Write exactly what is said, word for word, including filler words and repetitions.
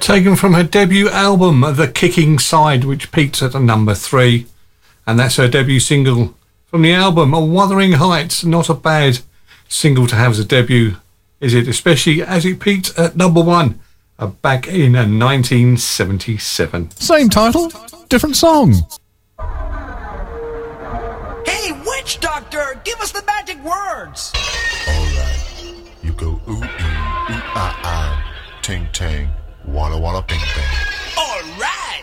Taken from her debut album, The Kicking Side, which peaked at number three. And that's her debut single from the album, Wuthering Heights. Not a bad single to have as a debut, is it? Especially as it peaked at number one uh, back in uh, nineteen seventy-seven. Same title, different song. Hey, witch doctor, give us the magic words. All right, you go ooh, ooh, ooh, ah, ah, ting, tang, walla, walla, bing, bang.